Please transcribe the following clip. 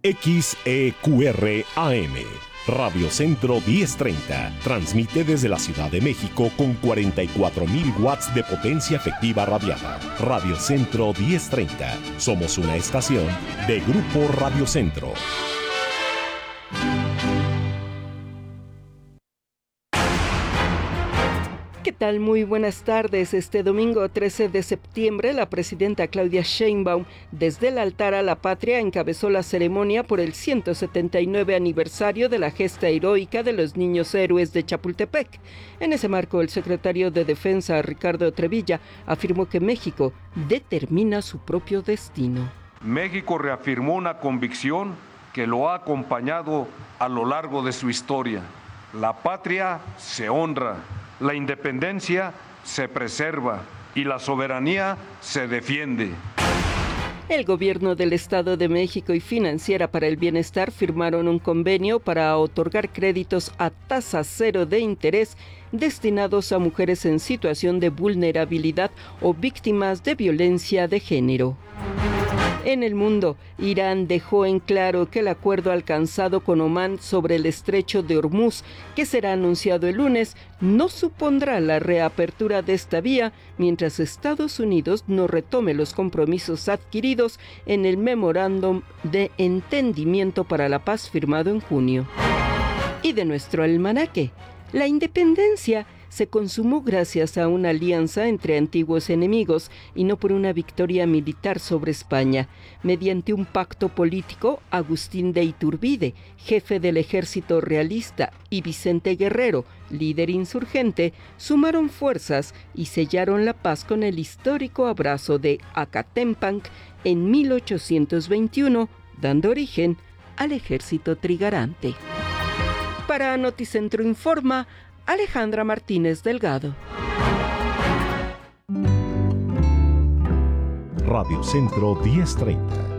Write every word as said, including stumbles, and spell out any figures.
X E Q R A M. Radio Centro diez treinta. Transmite desde la Ciudad de México con cuarenta y cuatro mil watts de potencia efectiva radiada. Radio Centro diez treinta. Somos una estación de Grupo Radio Centro. ¿Qué tal? Muy buenas tardes. Este domingo trece de septiembre, la presidenta Claudia Sheinbaum, desde el altar a la patria, encabezó la ceremonia por el ciento setenta y nueve aniversario de la gesta heroica de los niños héroes de Chapultepec. En ese marco, el secretario de Defensa, Ricardo Trevilla, afirmó que México determina su propio destino. México reafirmó una convicción que lo ha acompañado a lo largo de su historia. La patria se honra, la independencia se preserva y la soberanía se defiende. El gobierno del Estado de México y Financiera para el Bienestar firmaron un convenio para otorgar créditos a tasa cero de interés destinados a mujeres en situación de vulnerabilidad o víctimas de violencia de género. En el mundo, Irán dejó en claro que el acuerdo alcanzado con Omán sobre el estrecho de Hormuz, que será anunciado el lunes, no supondrá la reapertura de esta vía, mientras Estados Unidos no retome los compromisos adquiridos en el memorándum de entendimiento para la paz firmado en junio. Y de nuestro almanaque, la independencia se consumó gracias a una alianza entre antiguos enemigos y no por una victoria militar sobre España. Mediante un pacto político, Agustín de Iturbide, jefe del ejército realista, y Vicente Guerrero, líder insurgente, sumaron fuerzas y sellaron la paz con el histórico abrazo de Acatempanc en mil ochocientos veintiuno, dando origen al ejército trigarante. Para Noticentro Informa, Alejandra Martínez Delgado. Radio Centro diez treinta.